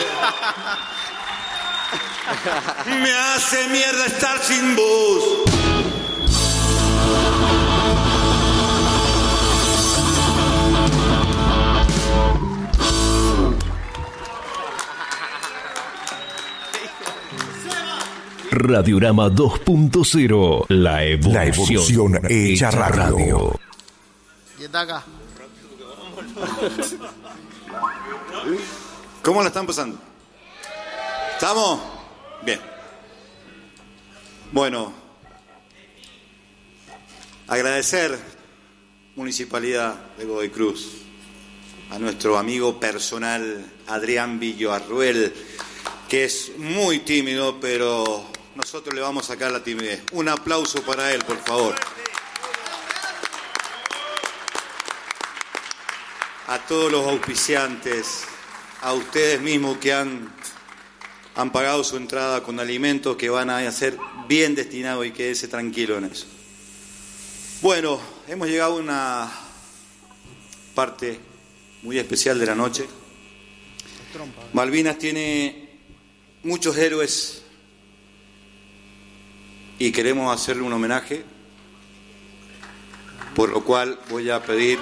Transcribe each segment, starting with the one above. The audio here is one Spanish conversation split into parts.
Me hace mierda estar sin vos. Radiorama 2.0, la evolución hecha radio. ¿Quién está acá? ¿Cómo la están pasando? ¿Estamos? Bien. Bueno, agradecer, Municipalidad de Godoy Cruz, a nuestro amigo personal Adrián Villarruel, que es muy tímido, pero nosotros le vamos a sacar la timidez. Un aplauso para él, por favor. A todos los auspiciantes, a ustedes mismos que han pagado su entrada con alimentos que van a ser bien destinados, y quédese tranquilo en eso. Bueno, hemos llegado a una parte muy especial de la noche. Malvinas tiene muchos héroes y queremos hacerle un homenaje, por lo cual voy a pedir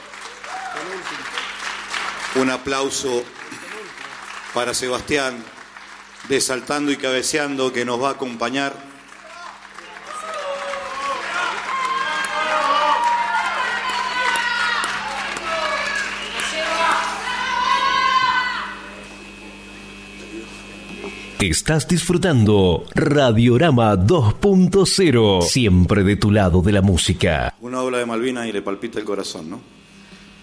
un aplauso para Sebastián de Saltando y Cabeceando, que nos va a acompañar. Estás disfrutando Radiorama 2.0, siempre de tu lado de la música. Uno habla de Malvinas y le palpita el corazón, ¿no?